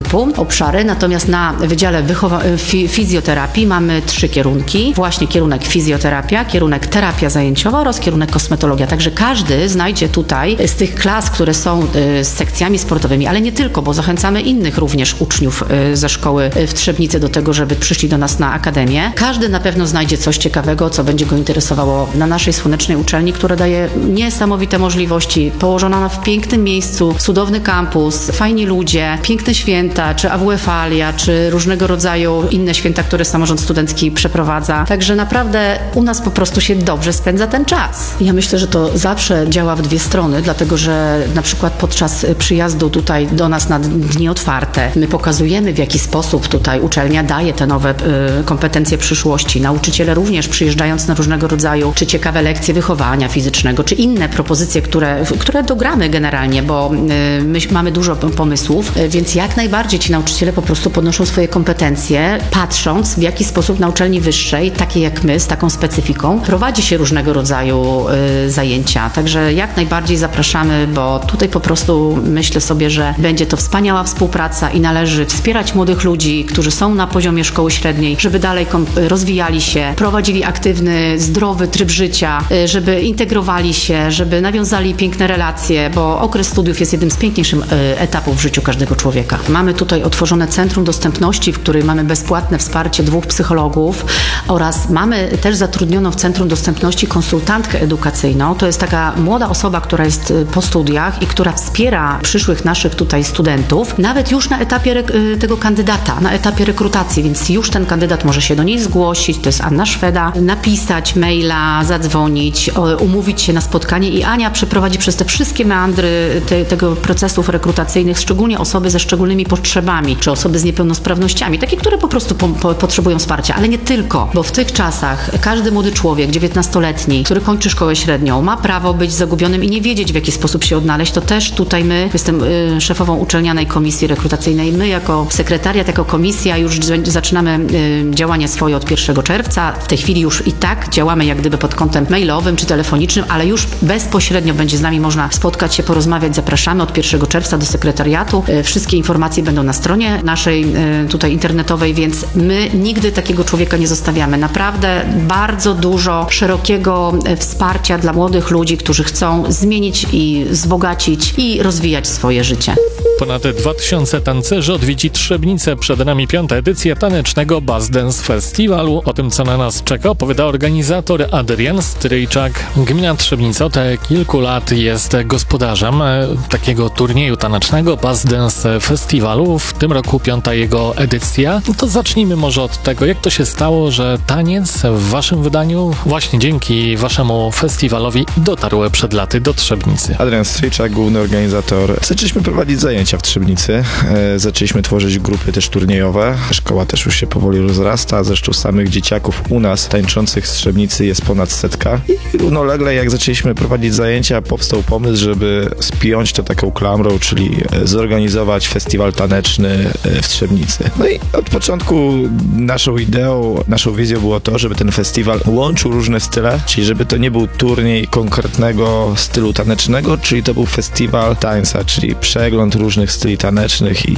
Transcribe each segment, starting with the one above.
typu obszary, natomiast na Wydziale Fizjoterapii mamy 3 kierunki. Właśnie kierunek fizjoterapia, kierunek terapia zajęciowa oraz kierunek kosmetologia. Także każdy znajdzie tutaj z tych klas, które są z sekcjami sportowymi, ale nie tylko, bo zachęcamy innych również uczniów ze szkoły w Trzebnicy do tego, żeby przyszli do nas na akademię. Każdy na pewno znajdzie coś ciekawego, co będzie go interesowało na naszej słonecznej uczelni, która daje niesamowite możliwości, położona w pięknym miejscu, cudowny kampus, fajni ludzie, piękne święta, czy AWF-alia, czy różnego rodzaju inne święta, które samorząd studencki przeprowadza. Także naprawdę u nas po prostu się dobrze spędza ten czas. Ja myślę, że to zawsze działa w dwie strony, dlatego że na przykład podczas przyjazdu tutaj do nas na dni otwarte my pokazujemy, w jaki sposób tutaj uczelnia daje te nowe kompetencje przyszłości. Nauczyciele również przyjeżdżając na różnego rodzaju, czy ciekawe lekcje wychowania fizycznego, czy inne propozycje, które dogramy generalnie, bo my mamy dużo pomysłów, więc jak najbardziej ci nauczyciele po prostu podnoszą swoje kompetencje, patrząc w jaki sposób na uczelni wyższej, takiej jak my, z taką specyfiką, prowadzi się różnego rodzaju zajęcia. Także jak najbardziej zapraszamy, bo tutaj po prostu myślę sobie, że będzie to wspaniała współpraca i należy wspierać młodych ludzi, którzy są na poziomie szkoły średniej, żeby dalej rozwijali się, prowadzili aktywny, zdrowy tryb życia, żeby integrowali się, żeby nawiązali piękne relacje, bo okres studiów jest jednym z piękniejszych etapów w życiu każdego człowieka. Mamy tutaj otworzone Centrum Dostępności, w którym mamy bezpłatne wsparcie 2 psychologów oraz mamy też zatrudnioną w Centrum Dostępności konsultantkę edukacyjną. To jest taka młoda osoba, która jest po studiach i która wspiera przyszłych naszych tutaj studentów, nawet już na etapie tego kandydata, na etapie rekrutacji, więc już ten kandydat może się do niej zgłosić, to jest Anna Szweda, napisać maila, zadzwonić, umówić się na spotkanie i Ania przeprowadzi przez te wszystkie meandry tego procesów rekrutacyjnych, szczególnie osoby ze szczególnymi potrzebami, czy osoby z niepełnosprawnościami, takie, które po prostu potrzebują wsparcia, ale nie tylko, bo w tych czasach każdy młody człowiek, 19-letni, który kończy szkołę średnią, ma prawo być zagubionym i nie wiedzieć, w jaki sposób się odnaleźć. To też tutaj jestem szefową uczelnianej komisji rekrutacyjnej, my jako sekretariat, jako komisja już zaczynamy działania swoje od 1 czerwca. W tej chwili już i tak działamy jak gdyby pod kątem mailowym czy telefonicznym, ale już bezpośrednio będzie z nami można spotkać się, porozmawiać. Zapraszamy od 1 czerwca do sekretariatu. Wszystkie informacje będą na stronie naszej tutaj internetowej, więc my nigdy takiego człowieka nie zostawiamy. Naprawdę bardzo dużo szerokiego wsparcia dla młodych ludzi, którzy chcą zmienić i wzbogacić i rozwijać swoje życie. Ponad 2000 tancerzy odwiedzi Trzebnicę. Przed nami 5. edycja tanecznego Buzz Dance Festiwalu. O tym, co na nas czeka, opowiada organizator Adrian Stryjczak. Gmina Trzebnica od kilku lat jest gospodarzem takiego turnieju tanecznego Buzz Dance Festiwalu. W tym roku 5. jego edycja. To zacznijmy może od tego, jak to się stało, że taniec w waszym wydaniu właśnie dzięki waszemu festiwalowi dotarł przed laty do Trzebnicy. Adrian Stryjczak, główny organizator. Zaczęliśmy prowadzić zajęcia w Trzebnicy. Zaczęliśmy tworzyć grupy też turniejowe. Szkoła też już się powoli rozrasta. Zresztą samych dzieciaków u nas tańczących z Trzebnicy jest ponad 100. I równolegle jak zaczęliśmy prowadzić zajęcia, powstał pomysł, żeby spiąć to taką klamrą, czyli zorganizować festiwal taneczny w Trzebnicy. No i od początku naszą ideą, naszą wizją było to, żeby ten festiwal łączył różne style, czyli żeby to nie był turniej konkretnego stylu tanecznego, czyli to był festiwal tańca, czyli przegląd różnych styli tanecznych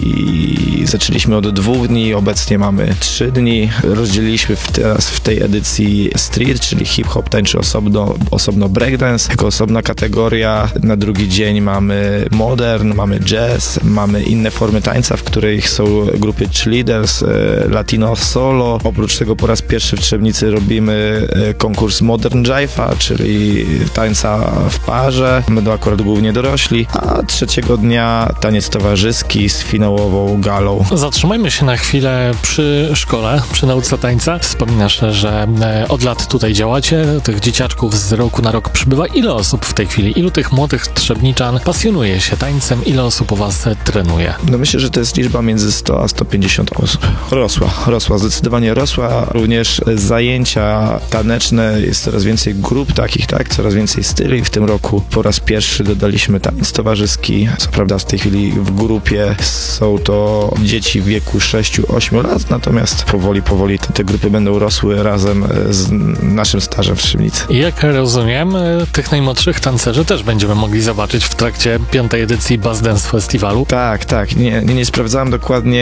i zaczęliśmy od 2 dni, obecnie mamy 3 dni. Rozdzieliliśmy teraz w tej edycji street, czyli hip-hop tańczy osobno breakdance, jako osobna kategoria. Na drugi dzień mamy modern, mamy jazz, mamy inne formy tańca, w których są grupy cheerleaders, latino solo. Oprócz tego po raz pierwszy w Trzebnicy robimy konkurs Modern Jive'a, czyli tańca w parze. Będą akurat głównie dorośli. A 3 dnia taniec towarzyski z finałową galą. Zatrzymajmy się na chwilę przy szkole, przy nauce tańca. Wspominasz, że od lat tutaj działacie, tych dzieciaczków z roku na rok przybywa. Ile osób w tej chwili, ilu tych młodych trzebniczan pasjonuje się tańcem, ile osób u was trenuje? No myślę, że to jest liczba między 100 a 150 osób. Rosła, zdecydowanie rosła. Również zajęcia taneczne, jest coraz więcej grup takich, tak, coraz więcej styli. W tym roku po raz pierwszy dodaliśmy taniec towarzyski. Co prawda w tej chwili w grupie są to dzieci w wieku 6-8 lat, natomiast powoli te grupy będą rosły razem z naszym stażem w Trzebnicy. I jak rozumiem, tych najmłodszych tancerzy też będziemy mogli zobaczyć w trakcie 5. edycji Buzz Dance Festiwalu. Tak. Nie sprawdzałem dokładnie